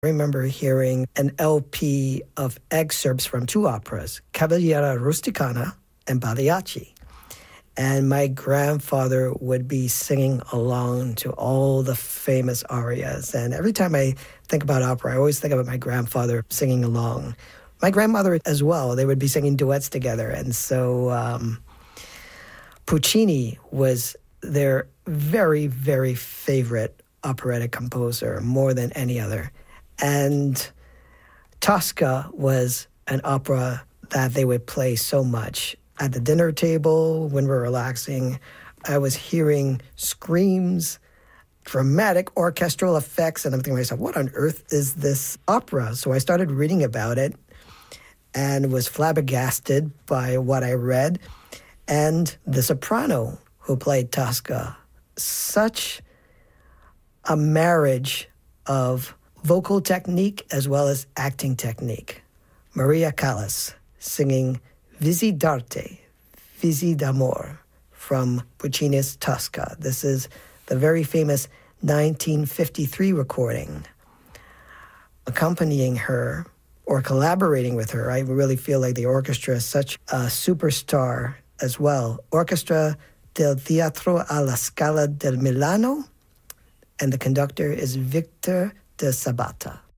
I remember hearing an LP of excerpts from two operas, Cavaliera Rusticana and Pagliacci. And my grandfather would be singing along to all the famous arias. And every time I think about opera, I always think about my grandfather singing along. My grandmother as well. They would be singing duets together. And so Puccini was their very, very favorite operatic composer, more than any other. And Tosca was an opera that they would play so much. At the dinner table, when we're relaxing, I was hearing screams, dramatic orchestral effects, and I'm thinking to myself, what on earth is this opera? So I started reading about it and was flabbergasted by what I read. And the soprano who played Tosca, such a marriage of vocal technique as well as acting technique. Maria Callas singing Visi d'arte, Visi d'amore from Puccini's Tosca. This is the very famous 1953 recording. Accompanying her or collaborating with her, I really feel like the orchestra is such a superstar as well. Orchestra del Teatro alla Scala del Milano, and the conductor is Victor de Sabata.